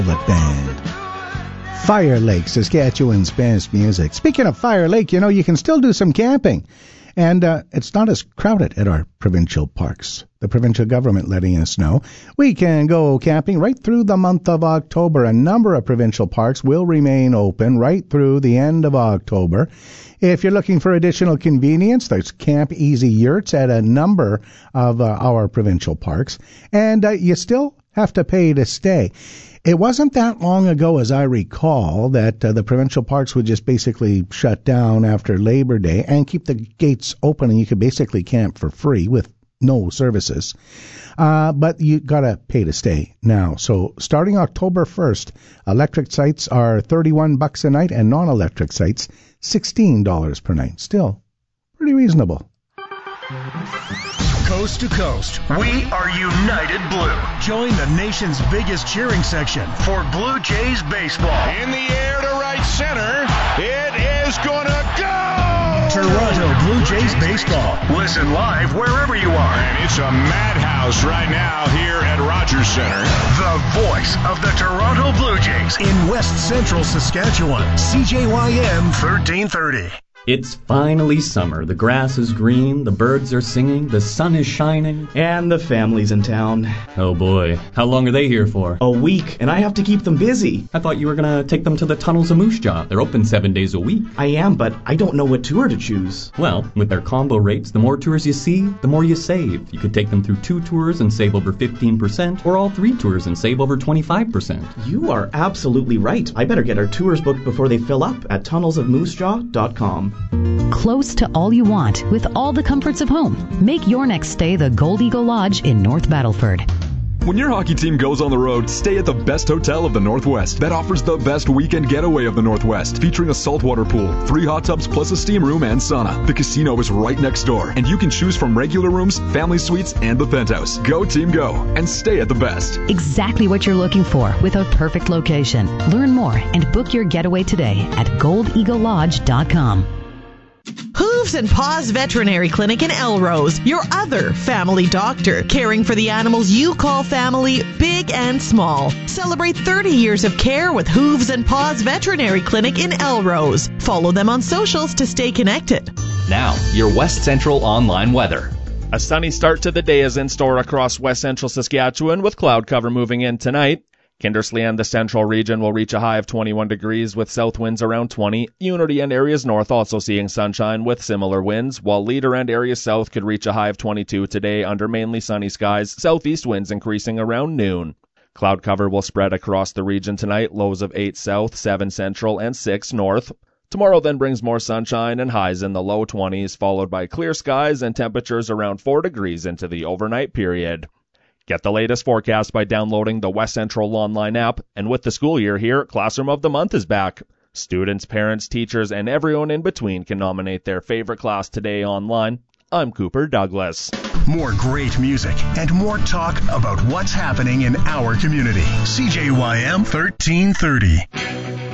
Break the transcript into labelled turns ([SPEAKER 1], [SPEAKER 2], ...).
[SPEAKER 1] Band. Fire Lake, Saskatchewan Spanish music. Speaking of Fire Lake, you can still do some camping. And it's not as crowded at our provincial parks. The provincial government letting us know we can go camping right through the month of October. A number of provincial parks will remain open right through the end of October. If you're looking for additional convenience, there's Camp Easy Yurts at a number of our provincial parks. And you still have to pay to stay. It wasn't that long ago, as I recall, that the provincial parks would just basically shut down after Labor Day and keep the gates open, and you could basically camp for free with no services. But you got to pay to stay now. So starting October 1st, electric sites are $31 a night and non-electric sites $16 per night. Still pretty reasonable.
[SPEAKER 2] Coast to coast, we are United Blue. Join the nation's biggest cheering section for Blue Jays baseball.
[SPEAKER 3] In the air to right center, it is gonna go!
[SPEAKER 2] Toronto Blue Jays baseball. Listen live wherever you are.
[SPEAKER 3] And it's a madhouse right now here at Rogers Center.
[SPEAKER 2] The voice of the Toronto Blue Jays in West Central Saskatchewan. CJYM 1330.
[SPEAKER 4] It's finally summer. The grass is green, the birds are singing, the sun is shining.
[SPEAKER 5] And the family's in town.
[SPEAKER 4] Oh boy. How long are they here for?
[SPEAKER 5] A week, and I have to keep them busy.
[SPEAKER 4] I thought you were gonna take them to the Tunnels of Moose Jaw. They're open 7 days a week.
[SPEAKER 5] I am, but I don't know what tour to choose.
[SPEAKER 4] Well, with their combo rates, the more tours you see, the more you save. You could take them through 2 tours and save over 15%, or all 3 tours and save over 25%.
[SPEAKER 5] You are absolutely right. I better get our tours booked before they fill up at tunnelsofmoosejaw.com.
[SPEAKER 6] Close to all you want with all the comforts of home. Make your next stay the Gold Eagle Lodge in North Battleford.
[SPEAKER 7] When your hockey team goes on the road, stay at the best hotel of the Northwest. That offers the best weekend getaway of the Northwest, featuring a saltwater pool, 3 hot tubs plus a steam room and sauna. The casino is right next door, and you can choose from regular rooms, family suites, and the penthouse. Go team go, and stay at the best.
[SPEAKER 6] Exactly what you're looking for with a perfect location. Learn more and book your getaway today at goldeaglelodge.com.
[SPEAKER 8] Hooves and Paws Veterinary Clinic in Elrose, your other family doctor, caring for the animals you call family, big and small. Celebrate 30 years of care with Hooves and Paws Veterinary Clinic in Elrose. Follow them on socials to stay connected.
[SPEAKER 9] Now, your West Central online weather.
[SPEAKER 10] A sunny start to the day is in store across West Central Saskatchewan, with cloud cover moving in tonight. Kindersley and the central region will reach a high of 21 degrees with south winds around 20. Unity and areas north also seeing sunshine with similar winds, while Leader and areas south could reach a high of 22 today under mainly sunny skies, southeast winds increasing around noon. Cloud cover will spread across the region tonight, lows of 8 south, 7 central, and 6 north. Tomorrow then brings more sunshine and highs in the low 20s, followed by clear skies and temperatures around 4 degrees into the overnight period. Get the latest forecast by downloading the West Central online app, and with the school year here, Classroom of the Month is back. Students, parents, teachers, and everyone in between can nominate their favorite class today online. I'm Cooper Douglas.
[SPEAKER 2] More great music and more talk about what's happening in our community. CJYM 1330.